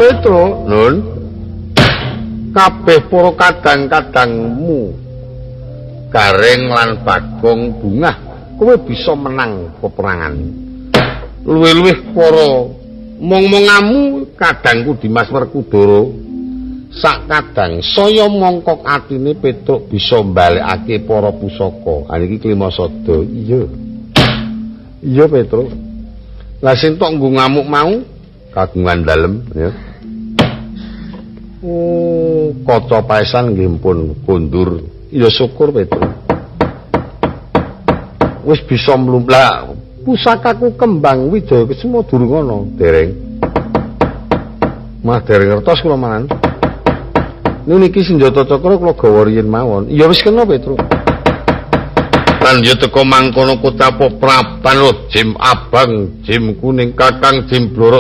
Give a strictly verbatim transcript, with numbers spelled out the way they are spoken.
Petro, Nun. Kabeh para kadang-kadangmu Gareng lan Bagong Bungah kowe bisa menang peperangan. Luwih-luwih para mong-mongamu kadangku Dimas Werkudara sak kadang saya mongkok atine Petruk bisa mbalekake para pusaka. Ha niki Klimasada. Iya. Iya Petruk. Lah sing tok nggo ngamuk mau kagungan dalem ya. Oh, kaca paesan nggih pun kondur. Ya syukur Petruk. Wis bisa mlumplah pusakaku kembang Wijaya Kesuma durung ana, dereng. Mah dereng ngertos kula manan. Niki senjata cakra kula gawa riyen mawon. Ya wis kena Petruk. Lan yo teko mangkono kota Poprapan lho, jim abang, jim kuning, kakang jim bloro